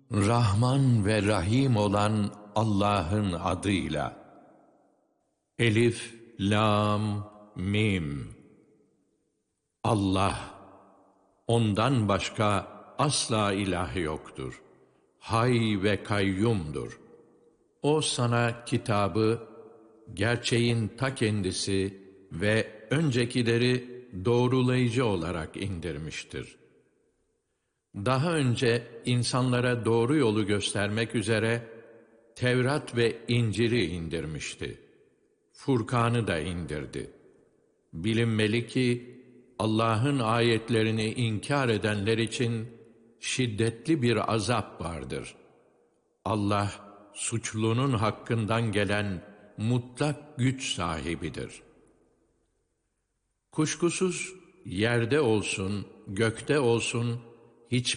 Rahman ve Rahim olan Allah'ın adıyla. Elif, Lam, Mim. Allah, ondan başka asla ilah yoktur. Hay ve kayyumdur. O sana kitabı, gerçeğin ta kendisi ve öncekileri doğrulayıcı olarak indirmiştir. Daha önce insanlara doğru yolu göstermek üzere Tevrat ve İncil'i indirmişti. Furkan'ı da indirdi. Bilinmeli ki Allah'ın ayetlerini inkar edenler için şiddetli bir azap vardır. Allah suçlunun hakkından gelen mutlak güç sahibidir. Kuşkusuz yerde olsun, gökte olsun,